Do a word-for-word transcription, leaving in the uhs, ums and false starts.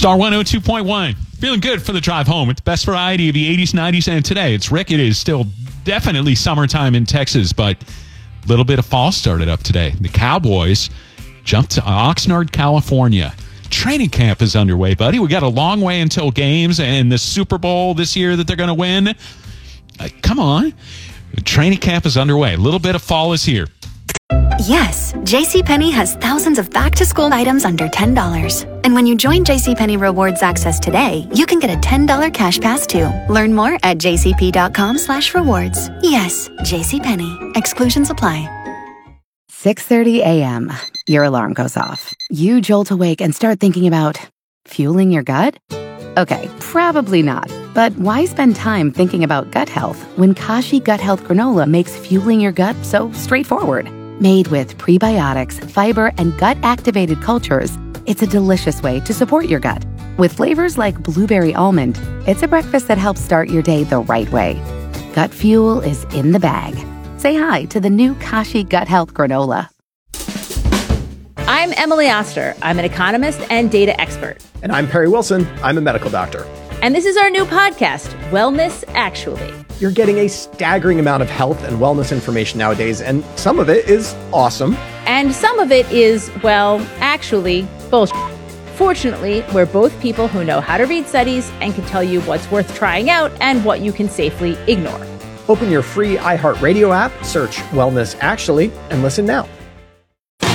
Star one oh two point one. Feeling good for the drive home. It's the best variety of the eighties, nineties, and today. It's Rick. It is still definitely summertime in Texas, but a little bit of fall started up today. The Cowboys jumped to Oxnard, California. Training camp is underway, buddy. We got a long way until games and the Super Bowl this year that they're going to win. Uh, come on. The training camp is underway. A little bit of fall is here. Yes, JCPenney has thousands of back-to-school items under ten dollars. And when you join JCPenney Rewards Access today, you can get a ten dollars cash pass too. Learn more at jcp.com slash rewards. Yes, JCPenney. Exclusions apply. six thirty a.m. Your alarm goes off. You jolt awake and start thinking about fueling your gut? Okay, probably not. But why spend time thinking about gut health when Kashi Gut Health Granola makes fueling your gut so straightforward? Made with prebiotics, fiber, and gut-activated cultures, it's a delicious way to support your gut. With flavors like blueberry almond, it's a breakfast that helps start your day the right way. Gut fuel is in the bag. Say hi to the new Kashi Gut Health Granola. I'm Emily Oster. I'm an economist and data expert. And I'm Perry Wilson. I'm a medical doctor. And this is our new podcast, Wellness Actually. You're getting a staggering amount of health and wellness information nowadays, and some of it is awesome. And some of it is, well, actually, bullshit. Fortunately, we're both people who know how to read studies and can tell you what's worth trying out and what you can safely ignore. Open your free iHeartRadio app, search Wellness Actually, and listen now.